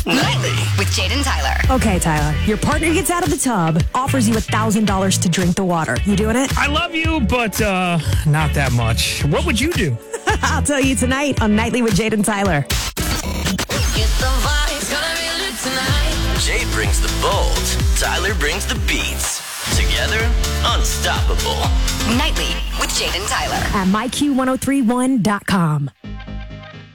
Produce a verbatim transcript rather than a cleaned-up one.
Nightly with Jade and Tyler. Okay, Tyler. Your partner gets out of the tub, offers you one thousand dollars to drink the water. You doing it? I love you, but uh, not that much. What would you do? I'll tell you tonight on Nightly with Jade and Tyler. Jade brings the bold. Tyler brings the beats. Together, unstoppable. Nightly with Jade and Tyler. At my Q one oh three one dot com.